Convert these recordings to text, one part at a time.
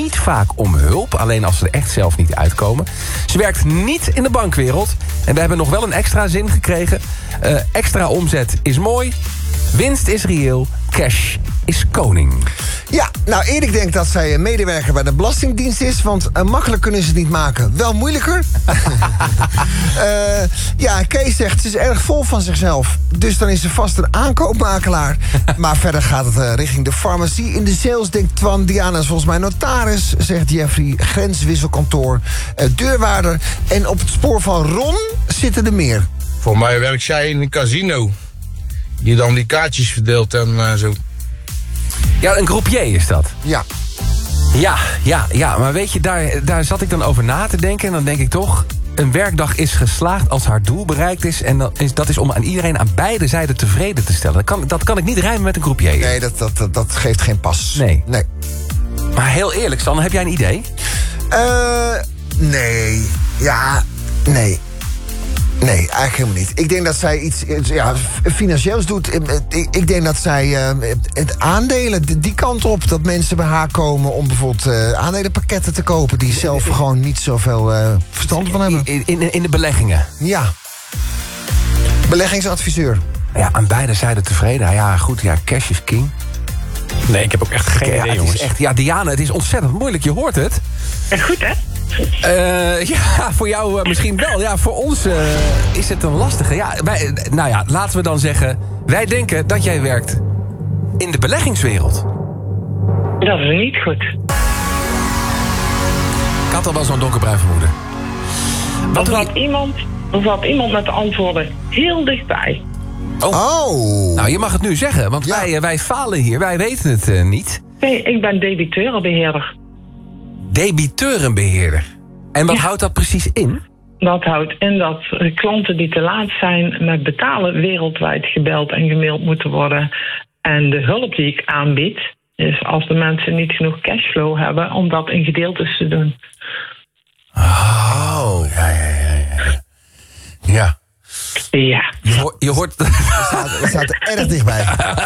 niet vaak om hulp, alleen als ze er echt zelf niet uitkomen. Ze werkt niet in de bankwereld. En we hebben nog wel een extra zin gekregen. Extra omzet is mooi. Winst is reëel. Cash is koning. Ja, nou Erik denkt dat zij een medewerker bij de Belastingdienst is... want makkelijk kunnen ze het niet maken. Wel moeilijker. Ja, Kees zegt, ze is erg vol van zichzelf. Dus dan is ze vast een aankoopmakelaar. Maar verder gaat het richting de farmacie. In de sales denkt Twan, Diana is volgens mij notaris... zegt Jeffrey, grenswisselkantoor, deurwaarder. En op het spoor van Ron zitten er meer. Voor mij werkt zij in een casino. Die dan die kaartjes verdeelt en zo. Ja, een croupier is dat. Ja. Ja, maar weet je, daar zat ik dan over na te denken... en dan denk ik toch, een werkdag is geslaagd als haar doel bereikt is... en dat is om aan iedereen aan beide zijden tevreden te stellen. Dat kan ik niet rijmen met een croupier. Nee, dat geeft geen pas. Nee. Maar heel eerlijk, Stan, heb jij een idee? Nee. Ja, nee. Nee, eigenlijk helemaal niet. Ik denk dat zij iets financieels doet. Ik denk dat zij het aandelen, die kant op... dat mensen bij haar komen om bijvoorbeeld aandelenpakketten te kopen... die zelf gewoon niet zoveel verstand van hebben. In de beleggingen? Ja. Beleggingsadviseur. Ja, aan beide zijden tevreden. Ja, goed, ja, cash is king. Nee, ik heb ook echt geen idee, jongens. Diana, het is ontzettend moeilijk. Je hoort het. Echt goed, hè? Ja, voor jou misschien wel. Ja, voor ons is het een lastige. Ja, laten we dan zeggen... wij denken dat jij werkt in de beleggingswereld. Dat is niet goed. Ik had al wel zo'n donkerbruin vermoeden. Er zat iemand met de antwoorden heel dichtbij. Oh. Nou, je mag het nu zeggen, want wij falen hier. Wij weten het niet. Nee, ik ben debiteurenbeheerder. Debiteurenbeheerder. En wat houdt dat precies in? Dat houdt in dat klanten die te laat zijn met betalen wereldwijd gebeld en gemaild moeten worden. En de hulp die ik aanbied is als de mensen niet genoeg cashflow hebben om dat in gedeeltes te doen. Oh, ja. Ja. Je hoort... We zaten erg dichtbij.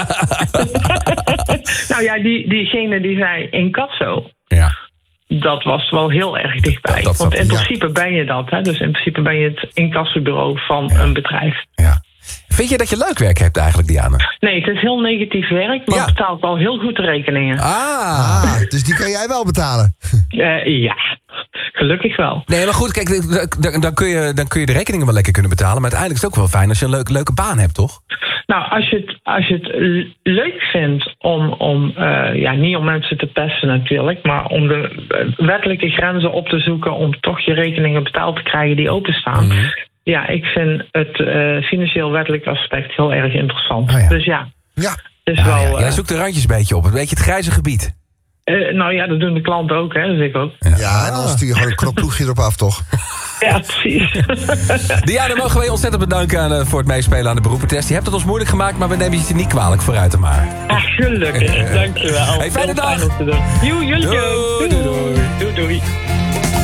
Nou ja, diegene die zei incasso. Ja. Dat was wel heel erg dichtbij. Want in principe ben je dat. Hè? Dus in principe ben je het incassobureau van een bedrijf. Ja. Vind je dat je leuk werk hebt eigenlijk, Diana? Nee, het is heel negatief werk, maar het betaalt wel heel goed de rekeningen. Dus die kan jij wel betalen? Ja, gelukkig wel. Nee, maar goed, kijk, dan kun je de rekeningen wel lekker kunnen betalen. Maar uiteindelijk is het ook wel fijn als je een leuke baan hebt, toch? Nou, als je het leuk vindt om niet om mensen te pesten natuurlijk... maar om de wettelijke grenzen op te zoeken... om toch je rekeningen betaald te krijgen die openstaan... Mm-hmm. Ja, ik vind het financieel-wettelijk aspect heel erg interessant. Oh ja. Dus ja. Dus wel, jij zoekt de randjes een beetje op, een beetje het grijze gebied. Nou ja, dat doen de klanten ook, hè, dus ik ook. Ja, en dan stuur je gewoon een knoploegje erop af, toch? Ja, precies. Diana, mogen wij ontzettend bedanken voor het meespelen aan de beroepentest. Je hebt het ons moeilijk gemaakt, maar we nemen je niet kwalijk vooruit maar. Ach, gelukkig. Dankjewel. Hey, fijne dag. Jullie ook. Doei.